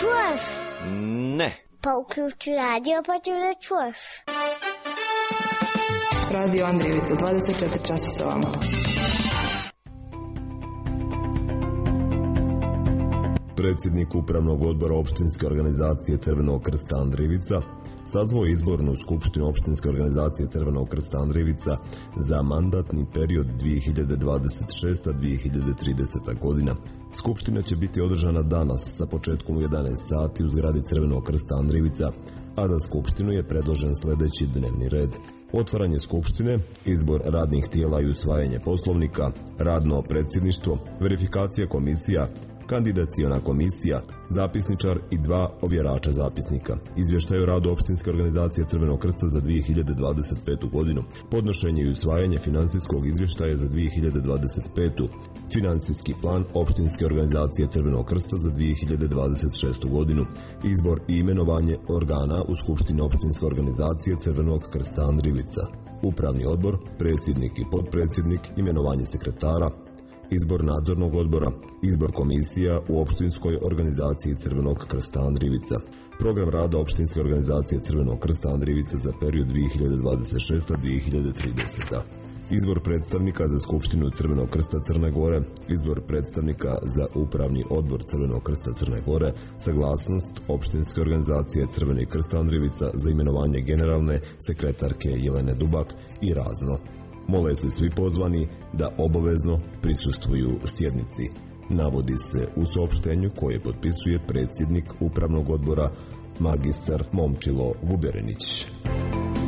čuješ? Ne. Pa uključi radio pa ćeš da čuješ. Radio Andrijevica, 24 časa sa vama. Predsjednik Upravnog odbora opštinske organizacije Crvenog krsta Andrijevica sazvao izbornu skupštinu opštinske organizacije Crvenog krsta Andrijevica za mandatni period 2026-2030. godina. Skupština će biti održana danas sa početkom u 11 sati u zgradi Crvenog krsta Andrijevica, a za skupštinu je predložen sljedeći dnevni red: otvaranje skupštine, izbor radnih tijela i usvajanje poslovnika, radno predsjedništvo, verifikacija komisija, kandidaciona komisija, zapisničar i 2 ovjerača zapisnika, izvještaj o radu opštinske organizacije Crvenog krsta za 2025. godinu, podnošenje i usvajanje financijskog izvještaja za 2025. Financijski plan opštinske organizacije Crvenog krsta za 2026. godinu, izbor i imenovanje organa u Skupštini opštinske organizacije Crvenog krsta Andrijevica, upravni odbor, predsjednik i potpredsjednik, imenovanje sekretara, izbor nadzornog odbora, izbor komisija u opštinskoj organizaciji Crvenog krsta Andrijevica, program rada opštinske organizacije Crvenog krsta Andrijevica za period 2026-2030. Izbor predstavnika za Skupštinu Crvenog krsta Crne Gore, izbor predstavnika za upravni odbor Crvenog krsta Crne Gore, saglasnost opštinske organizacije Crveni krst Andrijevica za imenovanje generalne sekretarke Jelene Dubak i razno. Mole se svi pozvani da obavezno prisustvuju sjednici, navodi se u saopštenju koje potpisuje predsjednik Upravnog odbora magistar Momčilo Guberinić.